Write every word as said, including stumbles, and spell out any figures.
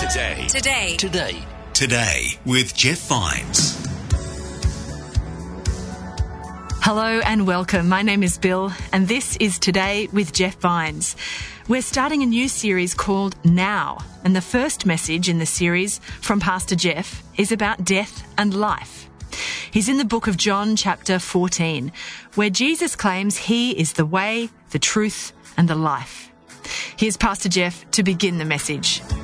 Today. Today. Today. Today with Jeff Vines. Hello and welcome. My name is Bill and this is Today with Jeff Vines. We're starting a new series called Now, and the first message in the series from Pastor Jeff is about death and life. He's in the book of John chapter fourteen, where Jesus claims he is the way, the truth and the life. Here's Pastor Jeff to begin the message.